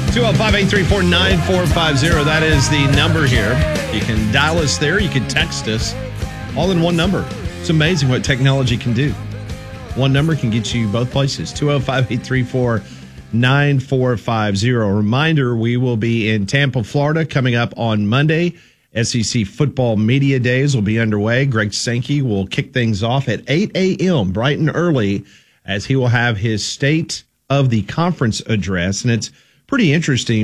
205-834-9450. That is the number here. You can dial us there. You can text us all in one number. It's amazing what technology can do. One number can get you both places. 205-834-9450. Reminder, we will be in Tampa, Florida coming up on Monday. SEC Football Media Days will be underway. Greg Sankey will kick things off at 8 a.m., bright and early, as he will have his State of the Conference address. And it's pretty interesting